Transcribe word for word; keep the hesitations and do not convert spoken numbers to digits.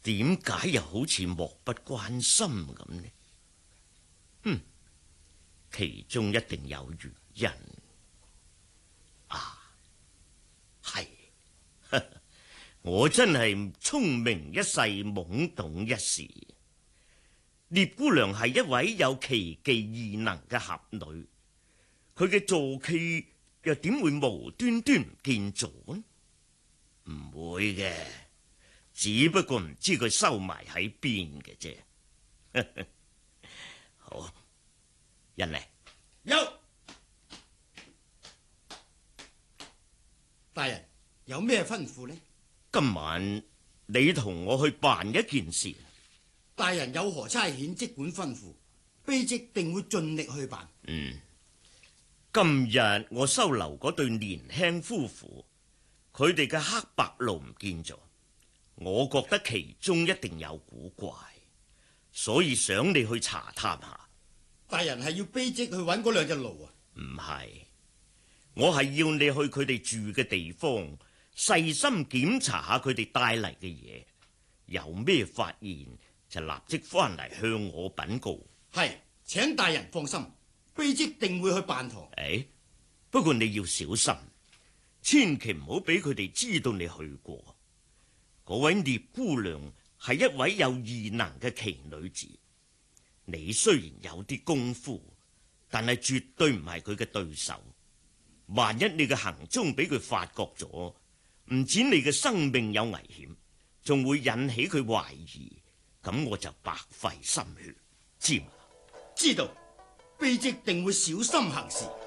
點解又好似漠不關心咁呢？哼，其中一定有原因。啊，係，我真係聰明一世，懵懂一時。聶姑娘係一位有奇技異能嘅俠女，佢嘅坐騎又點會無端端唔見咗呢？唔會嘅，只不過唔知佢收埋喺邊嘅啫。好，人嚟。 有。大人有咩吩咐呢？ 今晚你同我去辦一件事。 大人有何差遣，即管吩咐，卑職定會盡力去辦。 嗯，今日我收留嗰對年輕夫婦，佢哋嘅黑白驢唔見咗，我覺得其中一定有古怪，所以想你去查探下。 大人係要卑職去揾嗰兩隻驢啊？ 唔係，我係要你去佢哋住嘅地方，細心檢查下佢哋帶嚟嘅嘢，有咩發現就立即翻嚟向我稟告。 係，請大人放心，卑職定會去辦堂。 誒，不過你要小心，千祈唔好俾佢哋知道你去過。嗰位聶姑娘係一位有異能嘅奇女子，你雖然有啲功夫，但係絕對唔係佢嘅對手。萬一你嘅行蹤俾佢發覺咗，唔止你嘅生命有危險，仲會引起佢懷疑。咁我就白費心血，知嘛？ 知道，卑職定會小心行事。